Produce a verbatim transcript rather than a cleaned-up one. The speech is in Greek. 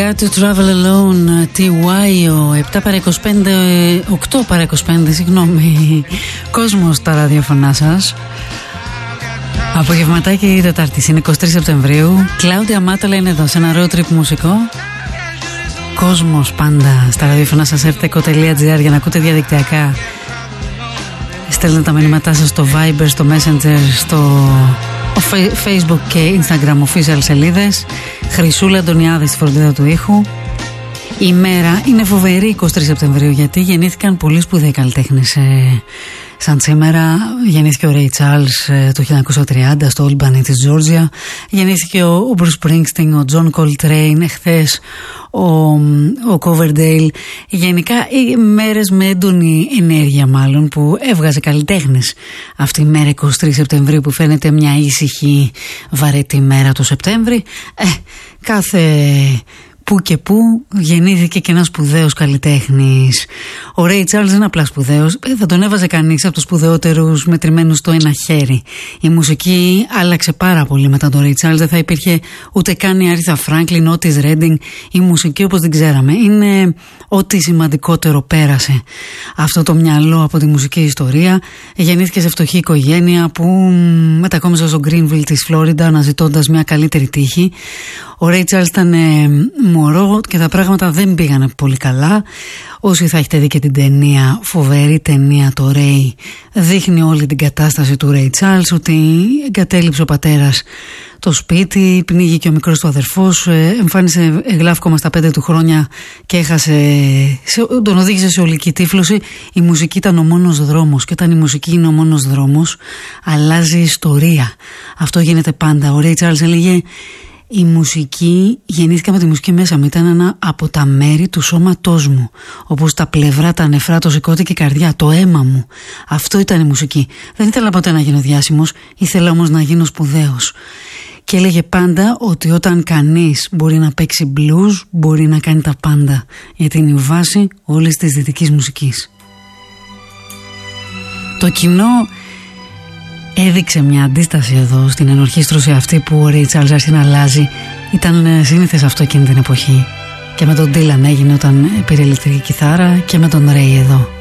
To Travel Alone, τι γουάι, ο επτά παρά είκοσι πέντε, οκτώ παρά είκοσι πέντε, συγγνώμη, κόσμος στα ραδιοφωνά σας. Απογευματάκι Τετάρτης, είναι εικοστή τρίτη Σεπτεμβρίου. Κλάουδια Μάταλα είναι εδώ σε ένα road trip μουσικό. Κόσμος πάντα στα ραδιοφωνά σας, ερ τι εκ ο τελεία τζι άρ για να ακούτε διαδικτυακά. Στέλνετε τα μηνύματά σας στο Viber, στο Messenger, στο Facebook και Instagram official σελίδες. Χρυσούλα Αντωνιάδη στη φροντίδα του ήχου. Η μέρα είναι φοβερή, εικοστή τρίτη Σεπτεμβρίου, γιατί γεννήθηκαν πολλοί σπουδαίοι καλλιτέχνες. Ε, σαν σήμερα γεννήθηκε ο Ray Charles ε, το χίλια εννιακόσια τριάντα στο Albany της Georgia. Γεννήθηκε ο, ο Bruce Springsteen, ο John Coltrane, εχθές ο, ο Coverdale. Γενικά οι μέρες με έντονη ενέργεια, μάλλον, που έβγαζε καλλιτέχνες. Αυτή η μέρα εικοστή τρίτη Σεπτεμβρίου που φαίνεται μια ήσυχη βαρετή μέρα το Σεπτέμβρη. Ε, κάθε που και που γεννήθηκε και ένας σπουδαίος καλλιτέχνης. Ο Ray Charles δεν είναι απλά σπουδαίος, θα τον έβαζε κανείς από τους σπουδαιότερους μετρημένους στο ένα χέρι. Η μουσική άλλαξε πάρα πολύ μετά τον Ray Charles, δεν θα υπήρχε ούτε καν η Aretha Franklin, Otis Redding. Η μουσική όπως την ξέραμε είναι ό,τι σημαντικότερο πέρασε αυτό το μυαλό από τη μουσική ιστορία. Γεννήθηκε σε φτωχή οικογένεια που μετακόμισε στο Greenville της Φλόριντα αναζητώντας μια καλύτερη τύχη. Ο Ray Charles ήταν ε, μωρό και τα πράγματα δεν πήγανε πολύ καλά. Όσοι θα έχετε δει και την ταινία, φοβερή ταινία, το Ray, δείχνει όλη την κατάσταση του Ray Charles, ότι εγκατέλειψε ο πατέρας το σπίτι, πνίγηκε ο μικρός του αδερφός, ε, εμφάνισε γλαύκομα στα πέντε του χρόνια και έχασε, σε, τον οδήγησε σε ολική τύφλωση. Η μουσική ήταν ο μόνος δρόμος, και όταν η μουσική είναι ο μόνος δρόμος, αλλάζει ιστορία. Αυτό γίνεται πάντα. Ο Ray Charles έλεγε: η μουσική, γεννήθηκα με τη μουσική μέσα μου, ήταν ένα από τα μέρη του σώματός μου, όπως τα πλευρά, τα νεφρά, το σηκώτη και η καρδιά, το αίμα μου. Αυτό ήταν η μουσική. Δεν ήθελα ποτέ να γίνω διάσημος, ήθελα όμως να γίνω σπουδαίος. Και έλεγε πάντα ότι όταν κανείς μπορεί να παίξει blues, μπορεί να κάνει τα πάντα, γιατί είναι η βάση όλης της δυτικής μουσικής. Το κοινό έδειξε μια αντίσταση εδώ στην ενορχήστρωση αυτή που ο Ray Charles άρχισε να αλλάζει. Ήταν σύνηθες αυτό εκείνη την εποχή. Και με τον Dylan έγινε όταν πήρε ηλεκτρική κιθάρα, και με τον Ray εδώ.